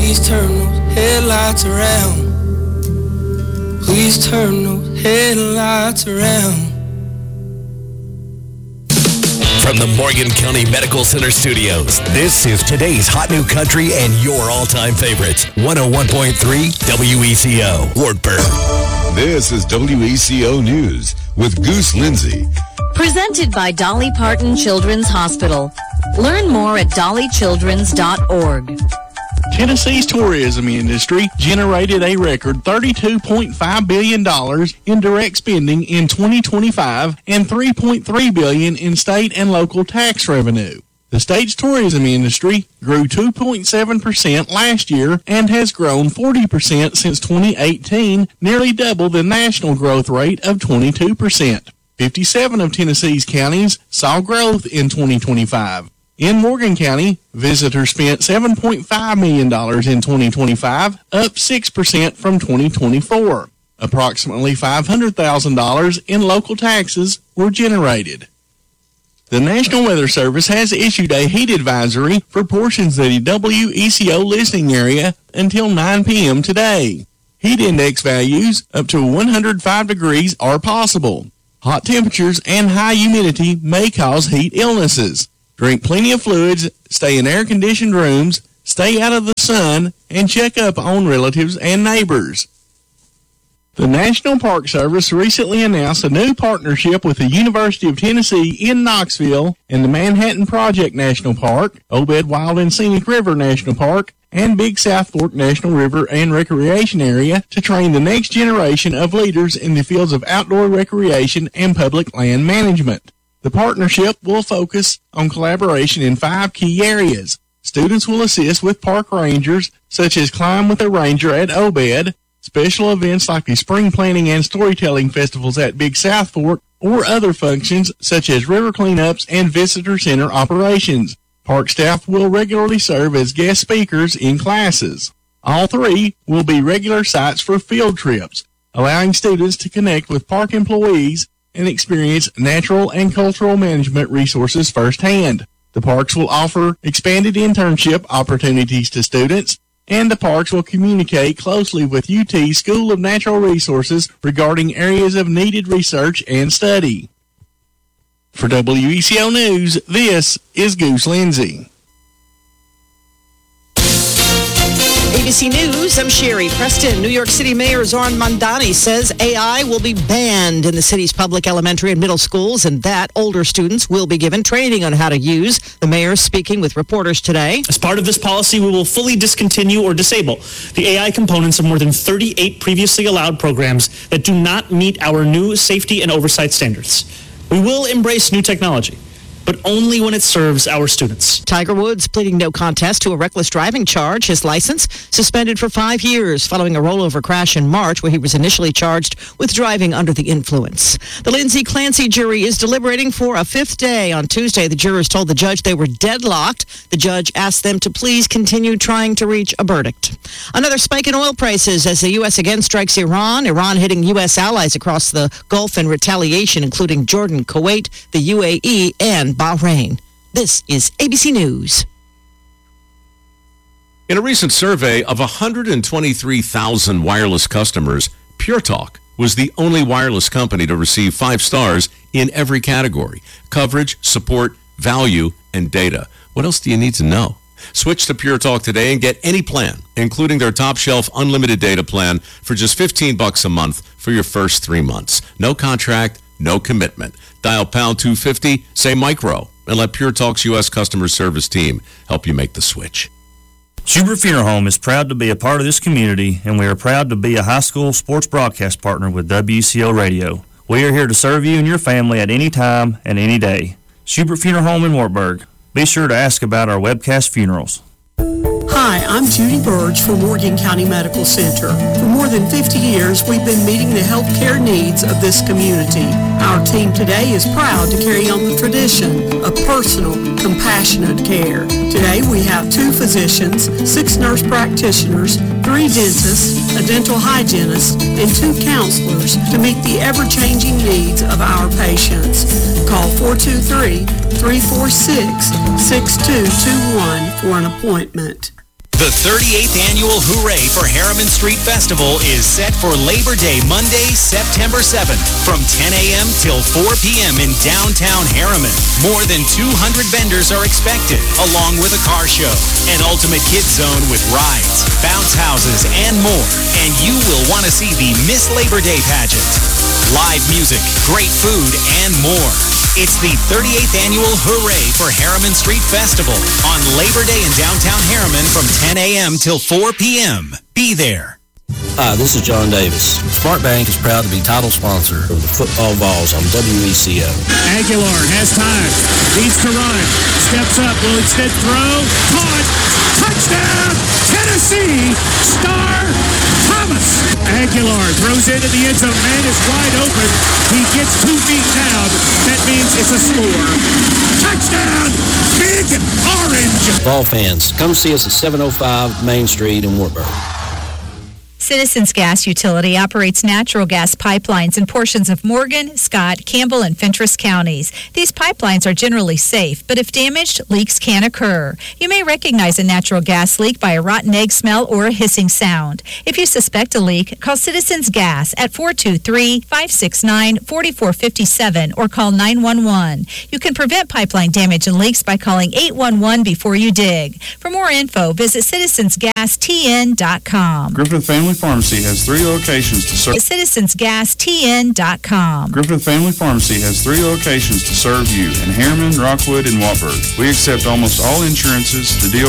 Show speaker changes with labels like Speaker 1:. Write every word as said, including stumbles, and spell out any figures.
Speaker 1: Please turn those headlights around. Please turn those headlights around.
Speaker 2: From the Morgan County Medical Center studios, this is today's hot new country and your all-time favorites. one oh one point three W E C O, Wartburg.
Speaker 3: This is W E C O News with Goose Lindsay.
Speaker 4: Presented by Dolly Parton Children's Hospital. Learn more at dolly childrens dot org.
Speaker 5: Tennessee's tourism industry generated a record thirty-two point five billion dollars in direct spending in twenty twenty-five and three point three billion dollars in state and local tax revenue. The state's tourism industry grew two point seven percent last year and has grown forty percent since twenty eighteen, nearly double the national growth rate of twenty-two percent. fifty-seven of Tennessee's counties saw growth in twenty twenty-five. In Morgan County, visitors spent seven point five million dollars in twenty twenty-five, up six percent from twenty twenty-four. Approximately five hundred thousand dollars in local taxes were generated. The National Weather Service has issued a heat advisory for portions of the W E C O listening area until nine p.m. today. Heat index values up to one hundred five degrees are possible. Hot temperatures and high humidity may cause heat illnesses. Drink plenty of fluids, stay in air-conditioned rooms, stay out of the sun, and check up on relatives and neighbors. The National Park Service recently announced a new partnership with the University of Tennessee in Knoxville and the Manhattan Project National Park, Obed Wild and Scenic River National Park, and Big South Fork National River and Recreation Area to train the next generation of leaders in the fields of outdoor recreation and public land management. The partnership will focus on collaboration in five key areas. Students will assist with park rangers, such as Climb with a Ranger at Obed, special events like the Spring Planting and Storytelling Festivals at Big South Fork, or other functions such as river cleanups and visitor center operations. Park staff will regularly serve as guest speakers in classes. All three will be regular sites for field trips, allowing students to connect with park employees and experience natural and cultural management resources firsthand. The parks will offer expanded internship opportunities to students, and the parks will communicate closely with U T School of Natural Resources regarding areas of needed research and study. For W E C O News, this is Goose Lindsay.
Speaker 6: A B C News, I'm Sherry Preston. New York City Mayor Zoran Mondani says A I will be banned in the city's public elementary and middle schools, and that older students will be given training on how to use. The mayor is speaking with reporters today.
Speaker 7: As part of this policy, we will fully discontinue or disable the A I components of more than thirty-eight previously allowed programs that do not meet our new safety and oversight standards. We will embrace new technology, but only when it serves our students.
Speaker 6: Tiger Woods pleading no contest to a reckless driving charge. His license suspended for five years following a rollover crash in March where he was initially charged with driving under the influence. The Lindsay Clancy jury is deliberating for a fifth day. On Tuesday, the jurors told the judge they were deadlocked. The judge asked them to please continue trying to reach a verdict. Another spike in oil prices as the U S again strikes Iran. Iran hitting U S allies across the Gulf in retaliation, including Jordan, Kuwait, the U A E, and Bahrain. This is A B C News.
Speaker 8: In a recent survey of one hundred twenty-three thousand wireless customers, Pure Talk was the only wireless company to receive five stars in every category: coverage, support, value, and data. What else do you need to know? Switch to Pure Talk today and get any plan, including their top shelf unlimited data plan for just fifteen bucks a month for your first three months. No contract, no commitment. Dial pound two fifty, say micro, and let Pure Talk's U S customer service team help you make the switch.
Speaker 9: Schubert Funeral Home is proud to be a part of this community, and we are proud to be a high school sports broadcast partner with W C O Radio. We are here to serve you and your family at any time and any day. Schubert Funeral Home in Wartburg. Be sure to ask about our webcast funerals.
Speaker 10: Hi, I'm Judy Burge from Morgan County Medical Center. For more than fifty years, we've been meeting the health care needs of this community. Our team today is proud to carry on the tradition of personal, compassionate care. Today, we have two physicians, six nurse practitioners, three dentists, a dental hygienist, and two counselors to meet the ever-changing needs of our patients. Call four two three, three four six, six two two one for an appointment.
Speaker 11: The thirty-eighth Annual Hooray for Harriman Street Festival is set for Labor Day, Monday, September seventh, from ten a.m. till four p.m. in downtown Harriman. More than two hundred vendors are expected, along with a car show, an ultimate kids zone with rides, bounce houses, and more. And you will want to see the Miss Labor Day pageant. Live music, great food, and more. It's the thirty-eighth Annual Hooray for Harriman Street Festival on Labor Day in downtown Harriman from ten a.m. till four p.m. Be there.
Speaker 12: Hi, this is John Davis. Smart Bank is proud to be title sponsor of the football balls on W E C O.
Speaker 13: Aguilar has time, needs to run, steps up, will instead throw, caught, touchdown, Tennessee, Star Thomas. Aguilar throws into the end zone, man is wide open, he gets two feet down, that means it's a score. Touchdown, Big Orange.
Speaker 12: Ball fans, come see us at seven oh five Main Street in Wartburg.
Speaker 14: Citizens Gas Utility operates natural gas pipelines in portions of Morgan, Scott, Campbell, and Fentress counties. These pipelines are generally safe, but if damaged, leaks can occur. You may recognize a natural gas leak by a rotten egg smell or a hissing sound. If you suspect a leak, call Citizens Gas at four two three, five six nine, four four five seven or call nine one one. You can prevent pipeline damage and leaks by calling eight one one before you dig. For more info, visit citizens gas t n dot com.
Speaker 15: Griffith Family Pharmacy has three locations to serve.
Speaker 14: citizens gas t n dot com.
Speaker 15: Griffith Family Pharmacy has three locations to serve you in Harriman, Rockwood, and Wartburg. We accept almost all insurances. The deal